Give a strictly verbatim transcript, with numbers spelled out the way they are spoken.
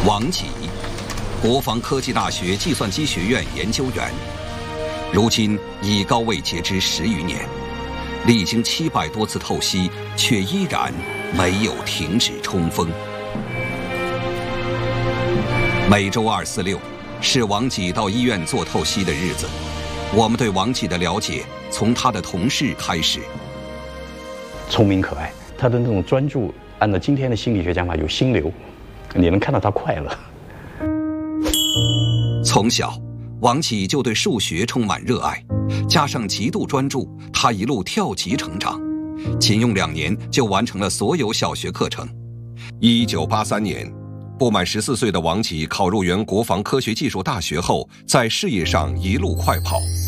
王吉，国防科技大学计算机学院研究员，如今已高位截肢十余年，历经七百多次透析，却依然没有停止冲锋。每周二、四、六是王吉到医院做透析的日子。我们对王吉的了解从他的同事开始。 聪明可爱，他的那种专注，按照今天的心理学讲法，有心流，你能看到他快乐。 从小，王吉就对数学充满热爱，加上极度专注，他一路跳级成长，仅用两年就完成了所有小学课程。 一九八三年，不满十四岁的王吉考入原国防科学技术大学后，在事业上一路快跑。